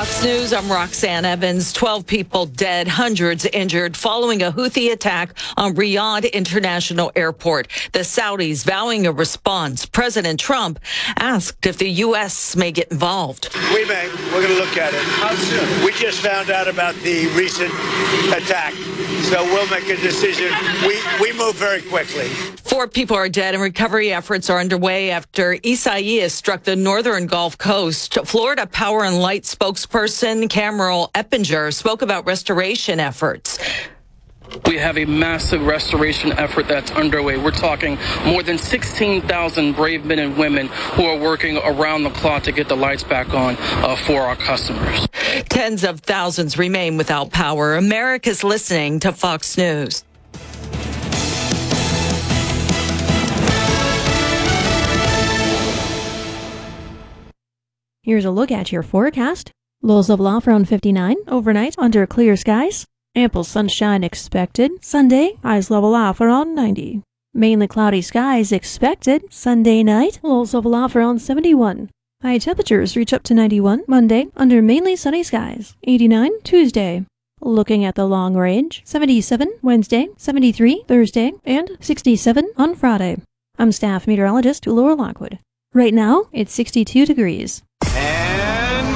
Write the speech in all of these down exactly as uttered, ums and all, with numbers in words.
Fox News, I'm Roxanne Evans. twelve people dead, hundreds injured following a Houthi attack on Riyadh International Airport. The Saudis vowing a response. President Trump asked if the U S may get involved. We may. We're going to look at it. How soon? We just found out about the recent attack, so we'll make a decision. We, we move very quickly. Four people are dead and recovery efforts are underway after Isaias struck the northern Gulf Coast. Florida Power and Light spokesperson Cameron Eppinger spoke about restoration efforts. We have a massive restoration effort that's underway. We're talking more than sixteen thousand brave men and women who are working around the clock to get the lights back on uh, for our customers. Tens of thousands remain without power. America's listening to Fox News. Here's a look at your forecast. Lows of low around fifty-nine. Overnight, under clear skies. Ample sunshine expected. Sunday, highs level off around ninety. Mainly cloudy skies expected. Sunday night, lows level off around seventy-one. High temperatures reach up to ninety-one. Monday, under mainly sunny skies. eighty-nine Tuesday. Looking at the long range, seventy-seven Wednesday, seventy-three Thursday, and sixty-seven on Friday. I'm staff meteorologist Laura Lockwood. Right now, it's sixty-two degrees. And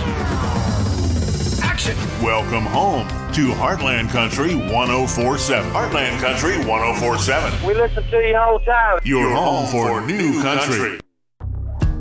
action! Welcome home to Heartland Country one oh four point seven. Heartland Country one oh four point seven. We listen to you all the time. Your home for new country.